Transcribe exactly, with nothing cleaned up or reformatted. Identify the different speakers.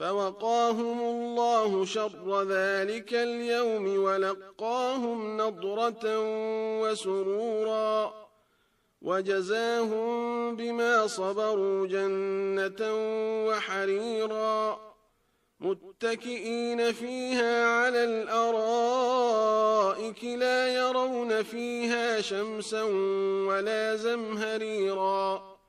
Speaker 1: فوقاهم الله شر ذلك اليوم ولقاهم نضرة وسرورا وجزاهم بما صبروا جنة وحريرا متكئين فيها على الأرائك لا يرون فيها شمسا ولا زمهريرا